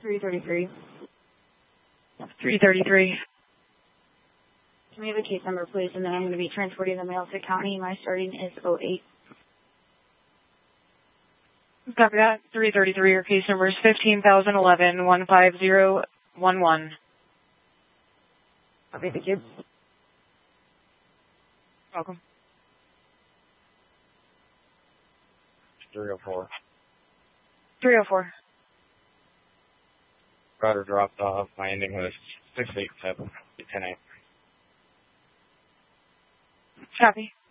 333. 333. Can we have a case number, please? And then I'm going to be transporting the mail to county. My starting is 08. Copy that. 333. Your case number is 15,011-15011. Copy, thank you. Welcome. 304. 304. Rider dropped off. My ending was 687. 10-8. Copy.